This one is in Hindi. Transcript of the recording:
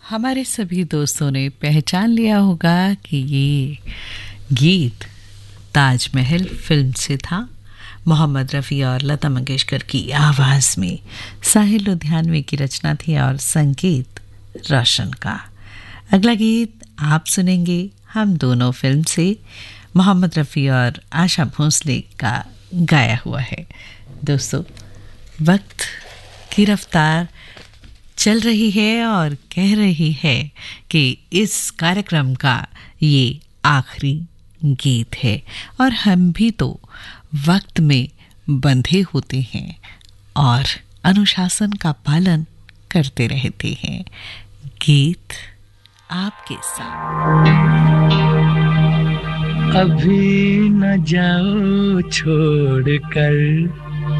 हमारे सभी दोस्तों ने पहचान लिया होगा कि ये गीत ताजमहल फिल्म से था। मोहम्मद रफ़ी और लता मंगेशकर की आवाज़ में साहिल लुधियानवी की रचना थी और संगीत रोशन का। अगला गीत आप सुनेंगे हम दोनों फिल्म से, मोहम्मद रफ़ी और आशा भोसले का गाया हुआ है। दोस्तों, वक्त की रफ्तार चल रही है और कह रही है कि इस कार्यक्रम का ये आखिरी गीत है और हम भी तो वक्त में बंधे होते हैं और अनुशासन का पालन करते रहते हैं। गीत आपके साथ। अभी न जाओ छोड़ कर